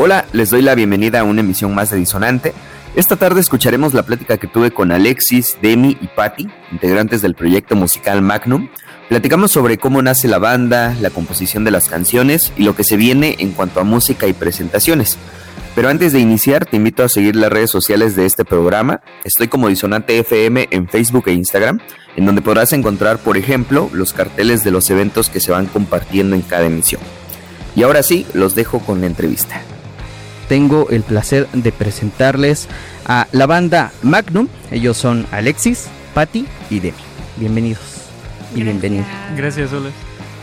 Hola, les doy la bienvenida a una emisión más de Disonante. Esta tarde escucharemos la plática que tuve con Alexis, Demi y Patty, integrantes del proyecto musical Magnum. Platicamos sobre cómo nace la banda, la composición de las canciones y lo que se viene en cuanto a música y presentaciones. Pero antes de iniciar, te invito a seguir las redes sociales de este programa. Estoy como Disonante FM en Facebook e Instagram, en donde podrás encontrar, por ejemplo, los carteles de los eventos que se van compartiendo en cada emisión. Y ahora sí, los dejo con la entrevista. Tengo el placer de presentarles a la banda Magnum. Ellos son Alexis, Patty y Demi. Bienvenidos y bienvenidos. Gracias, hola.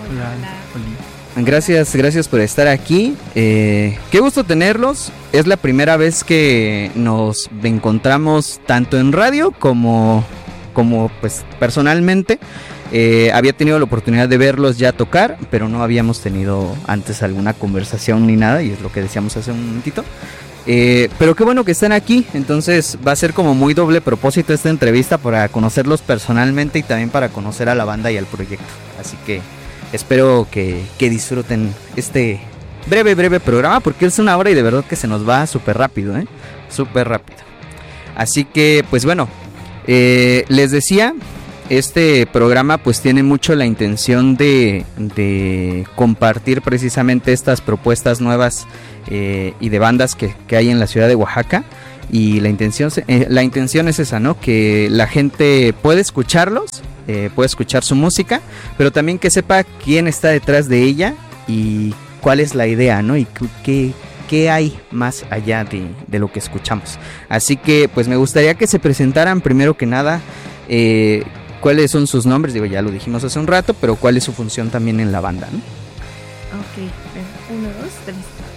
Gracias por estar aquí. Qué gusto tenerlos. Es la primera vez que nos encontramos tanto en radio como pues personalmente. Había tenido la oportunidad de verlos ya tocar, pero no habíamos tenido antes alguna conversación ni nada, y es lo que decíamos hace un momentito. Pero qué bueno que están aquí. Entonces va a ser como muy doble propósito esta entrevista, para conocerlos personalmente y también para conocer a la banda y al proyecto. Así que espero que disfruten este breve programa, porque es una hora y de verdad que se nos va súper rápido, súper rápido. Así que pues bueno, les decía, este programa pues tiene mucho la intención de compartir precisamente estas propuestas nuevas y de bandas que hay en la ciudad de Oaxaca. Y la intención es esa, ¿no? Que la gente puede escucharlos, puede escuchar su música, pero también que sepa quién está detrás de ella y cuál es la idea, ¿no? Y qué hay más allá de lo que escuchamos. Así que pues me gustaría que se presentaran primero que nada. ¿Cuáles son sus nombres? Digo, ya lo dijimos hace un rato, pero ¿cuál es su función también en la banda, no? Ok, 1, 2, 3.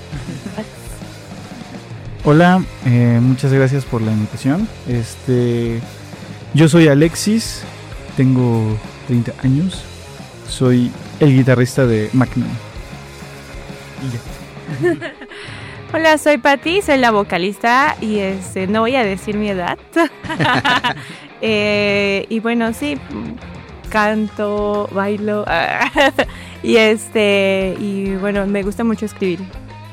Hola, muchas gracias por la invitación. Yo soy Alexis, tengo 30 años, soy el guitarrista de Magnum. Y ya. Hola, soy Patty, soy la vocalista y no voy a decir mi edad. Y bueno, sí, canto, bailo y bueno, me gusta mucho escribir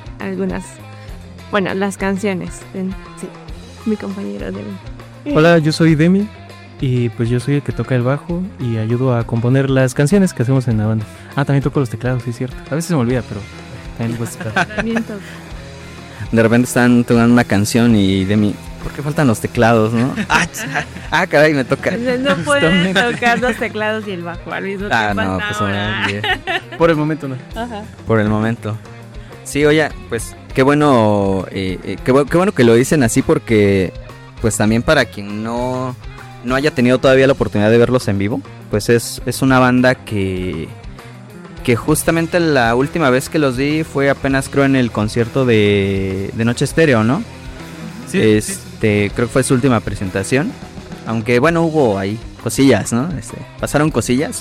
las canciones. Sí, mi compañero Demi. Hola, yo soy Demi y pues yo soy el que toca el bajo y ayudo a componer las canciones que hacemos en la banda. También toco los teclados, sí es cierto. A veces se me olvida, pero también les gusta tocar. De repente están tocando una canción y Demi, ¿por qué faltan los teclados, no? Caray, me toca. No pueden tocar los teclados y el bajo al mismo tiempo. No, pues por el momento no. Ajá. Por el momento. Sí, oye, pues qué bueno, qué bueno que lo dicen así, porque pues también para quien no haya tenido todavía la oportunidad de verlos en vivo, pues es una banda que justamente la última vez que los vi fue apenas, creo, en el concierto de Noche Estéreo, ¿no? Sí, creo que fue su última presentación, aunque bueno, hubo ahí cosillas, ¿no? Pasaron cosillas,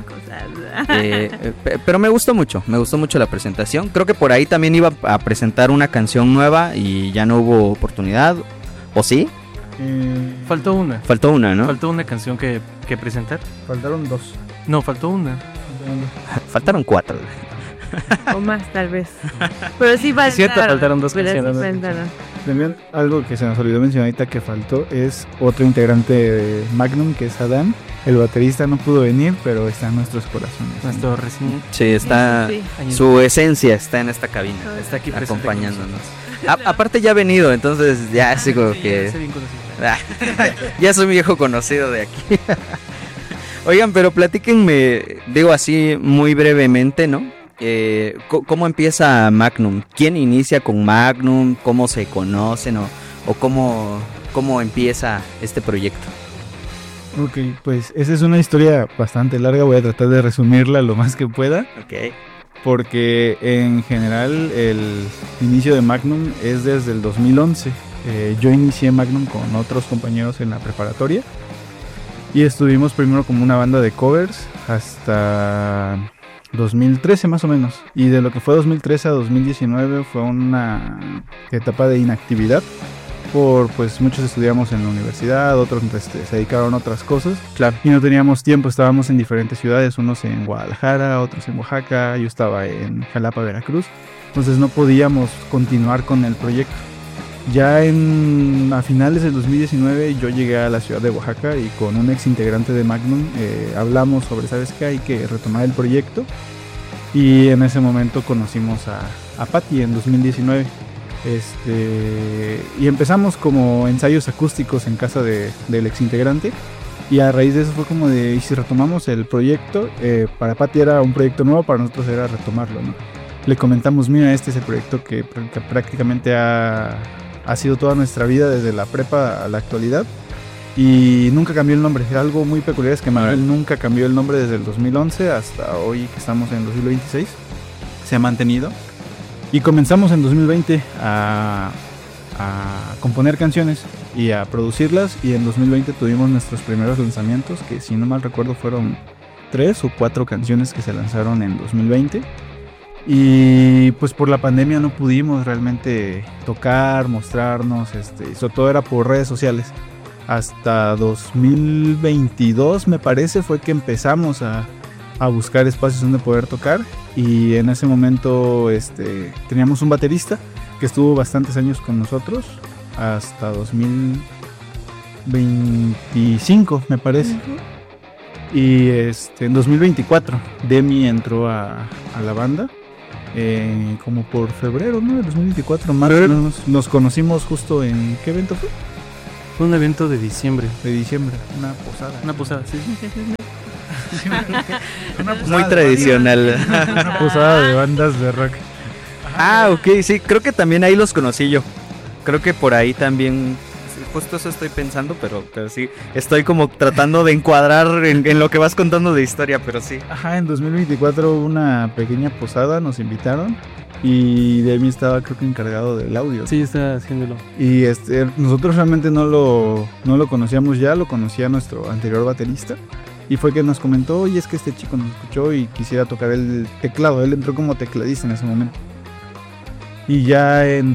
pero me gustó mucho la presentación. Creo que por ahí también iba a presentar una canción nueva y ya no hubo oportunidad, ¿o sí? Faltó una, ¿no? Faltó una canción que presentar. Faltaron 2. No, faltó una. Faltaron 4. O más, tal vez. Pero sí faltaron. Cierto, faltaron 2 canciones. También algo que se nos olvidó mencionar ahorita que faltó es otro integrante de Magnum, que es Adán. El baterista no pudo venir, pero está en nuestros corazones. Nuestro recién. Sí, está. Sí. Su esencia está en esta cabina. Está aquí acompañándonos. Aparte ya ha venido, entonces ya así como que. Ya soy un viejo conocido de aquí. Oigan, pero platíquenme, digo así muy brevemente, ¿no? ¿Cómo empieza Magnum? ¿Quién inicia con Magnum? ¿Cómo se conocen? ¿O cómo empieza este proyecto? Ok, pues esa es una historia bastante larga. Voy a tratar de resumirla lo más que pueda. Ok. Porque en general el inicio de Magnum es desde el 2011. Yo inicié Magnum con otros compañeros en la preparatoria. Y estuvimos primero como una banda de covers hasta 2013 más o menos. Y de lo que fue 2013 a 2019 fue una etapa de inactividad. pues muchos estudiamos en la universidad, otros se dedicaron a otras cosas. Claro. Y no teníamos tiempo, estábamos en diferentes ciudades, unos en Guadalajara, otros en Oaxaca, yo estaba en Jalapa, Veracruz. Entonces no podíamos continuar con el proyecto. Ya a finales del 2019 yo llegué a la ciudad de Oaxaca y con un ex integrante de Magnum hablamos sobre, ¿sabes qué? Hay que retomar el proyecto. Y en ese momento conocimos a Patti en 2019. Y empezamos como ensayos acústicos en casa del ex integrante. Y a raíz de eso fue como de, ¿y si retomamos el proyecto? Para Patti era un proyecto nuevo, para nosotros era retomarlo, ¿no? Le comentamos, mira, este es el proyecto que prácticamente ha sido toda nuestra vida desde la prepa a la actualidad. Y nunca cambió el nombre. Algo muy peculiar es que Manuel nunca cambió el nombre desde el 2011 hasta hoy que estamos en 2026. Se ha mantenido. Y comenzamos en 2020 a componer canciones y a producirlas. Y en 2020 tuvimos nuestros primeros lanzamientos, que si no mal recuerdo fueron 3 o 4 canciones que se lanzaron en 2020. Y pues por la pandemia no pudimos realmente tocar, mostrarnos, todo era por redes sociales. Hasta 2022 me parece fue que empezamos a buscar espacios donde poder tocar, y en ese momento teníamos un baterista que estuvo bastantes años con nosotros hasta 2025 me parece. Y en 2024 Demi entró a la banda como por febrero, ¿no? De 2024 más o menos. Nos conocimos justo en... ¿qué evento fue? Fue un evento de diciembre. Una posada. Una posada, sí. Muy tradicional. Una posada de bandas de rock. Ok, sí, creo que también ahí los conocí yo. Creo que por ahí también, justo eso estoy pensando, pero sí, estoy como tratando de encuadrar en lo que vas contando de historia, pero sí. Ajá, en 2024 hubo una pequeña posada, nos invitaron. Y Demi estaba creo que encargado del audio. Sí, está haciéndolo. Y nosotros realmente no lo conocíamos ya, lo conocía nuestro anterior baterista. Y fue que nos comentó, oye, es que este chico nos escuchó y quisiera tocar el teclado. Él entró como tecladista en ese momento. Y ya en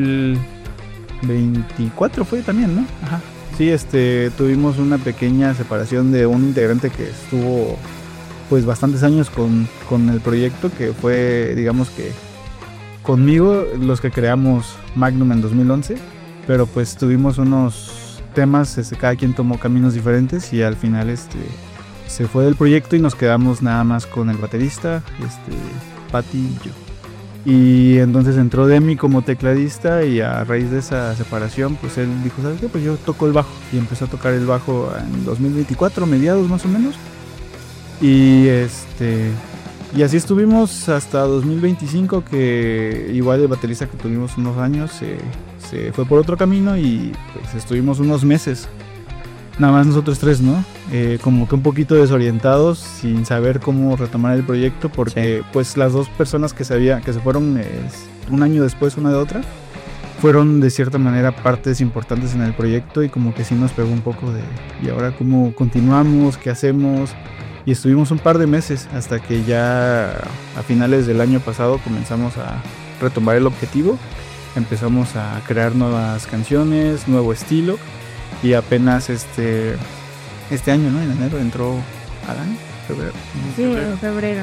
2024 fue también, ¿no? Ajá. Sí, tuvimos una pequeña separación de un integrante que estuvo pues bastantes años con el proyecto, que fue, digamos que conmigo los que creamos Magnum en 2011, pero pues tuvimos unos temas, cada quien tomó caminos diferentes y al final se fue del proyecto y nos quedamos nada más con el baterista, Patti y yo. Y entonces entró Demi como tecladista y a raíz de esa separación pues él dijo, ¿sabes qué? Pues yo toco el bajo, y empezó a tocar el bajo en 2024, mediados más o menos. Y así estuvimos hasta 2025, que igual el baterista que tuvimos unos años se fue por otro camino y pues estuvimos unos meses, nada más nosotros tres, ¿no? Como que un poquito desorientados, sin saber cómo retomar el proyecto, porque pues las dos personas que se fueron un año después una de otra, fueron de cierta manera partes importantes en el proyecto, y como que sí nos pegó un poco de, ¿y ahora cómo continuamos? ¿Qué hacemos? Y estuvimos un par de meses hasta que ya a finales del año pasado comenzamos a retomar el objetivo. Empezamos a crear nuevas canciones, nuevo estilo, y apenas este año, ¿no? En enero entró Adán, febrero. Sí, en febrero.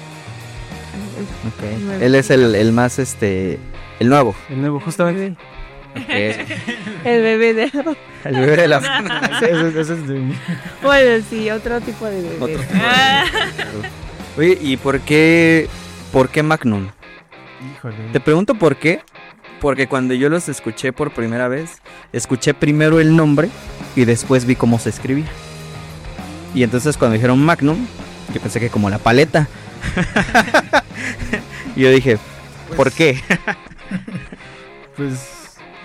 Okay. Él es el más el nuevo. El nuevo, justamente. Okay. El bebé de... El bebé de la... Ese es de... Bueno, sí, otro tipo de bebé. Oye, ¿y por qué Magnum? Híjole. Te pregunto por qué. Porque cuando yo los escuché por primera vez, escuché primero el nombre y después vi cómo se escribía. Y entonces cuando dijeron Magnum, yo pensé que como la paleta. Y yo dije, ¿por qué? Pues...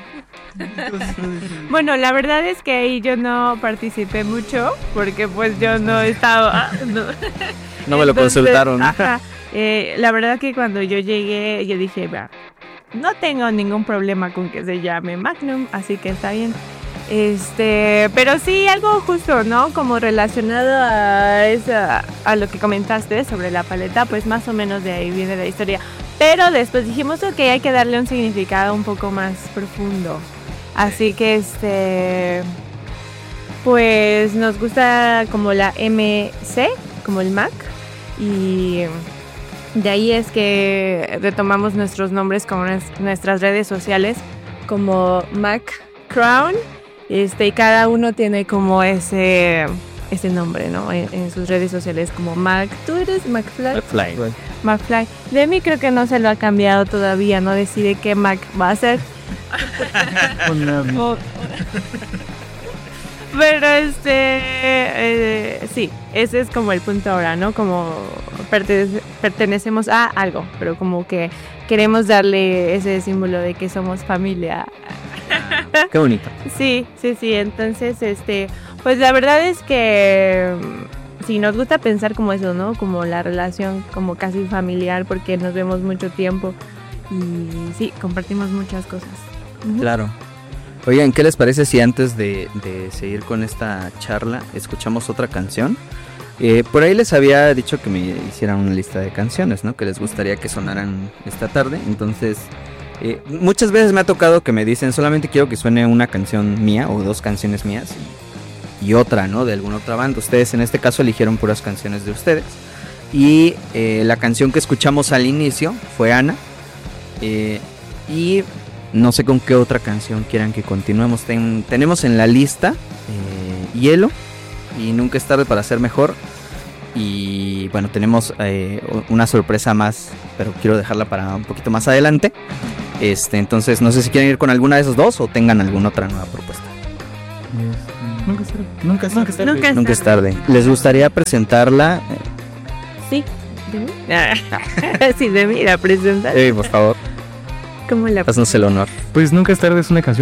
Bueno, la verdad es que ahí yo no participé mucho porque pues yo no estaba... No me lo consultaron. Ajá, la verdad que cuando yo llegué yo dije, no tengo ningún problema con que se llame Magnum, así que está bien. Pero sí algo justo, ¿no? Como relacionado a lo que comentaste sobre la paleta, pues más o menos de ahí viene la historia. Pero después dijimos, ok, hay que darle un significado un poco más profundo Así que pues nos gusta como la MC, como el Mac, y de ahí es que retomamos nuestros nombres como nuestras redes sociales como Mac Crown, y cada uno tiene como ese nombre, ¿no? En sus redes sociales como Mac. ¿Tú eres McFly? McFly. Demi creo que no se lo ha cambiado todavía, no decide qué Mac va a ser. Pero sí, ese es como el punto ahora, ¿no? Como pertenecemos a algo, pero como que queremos darle ese símbolo de que somos familia. Qué bonito. Sí, entonces pues la verdad es que sí, nos gusta pensar como eso, ¿no? Como la relación como casi familiar, porque nos vemos mucho tiempo y sí, compartimos muchas cosas. Claro. Oigan, ¿qué les parece si antes de seguir con esta charla escuchamos otra canción? Por ahí les había dicho que me hicieran una lista de canciones, ¿no? Que les gustaría que sonaran esta tarde. Entonces, muchas veces me ha tocado que me dicen solamente quiero que suene una canción mía o 2 canciones mías y otra, ¿no? De alguna otra banda. Ustedes en este caso eligieron puras canciones de ustedes. Y la canción que escuchamos al inicio fue Ana. Y no sé con qué otra canción quieran que continuemos. Tenemos en la lista Hielo y Nunca es tarde para ser mejor. Y bueno, tenemos una sorpresa más, pero quiero dejarla para un poquito más adelante. Entonces no sé si quieren ir con alguna de esas dos o tengan alguna otra nueva propuesta. Nunca es tarde. ¿Les gustaría presentarla? Sí, ¿de mí? Sí, de mí la presentar. Por favor. ¿Cómo la haznos el honor. Pues Nunca es tarde es una canción